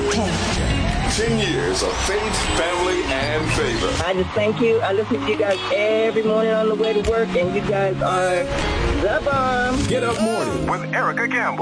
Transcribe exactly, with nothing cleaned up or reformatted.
ten. Ten years of faith, family, and favor. I just thank you. I listen to you guys every morning on the way to work, and you guys are the bomb. Get Up Morning with Erica Campbell.